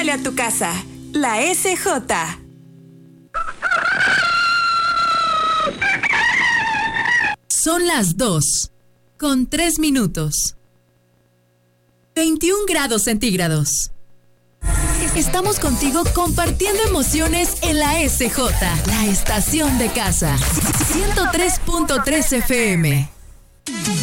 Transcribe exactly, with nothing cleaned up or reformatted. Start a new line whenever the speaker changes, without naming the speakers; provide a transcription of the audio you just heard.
Huele a tu casa. La S J.
Son las dos, con tres minutos. veintiún grados centígrados. Estamos contigo compartiendo emociones en la S J, la estación de casa. ciento tres punto tres F M.